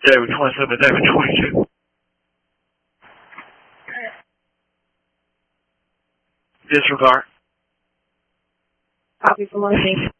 David 27, David 22. Disregard. Copy for one thing.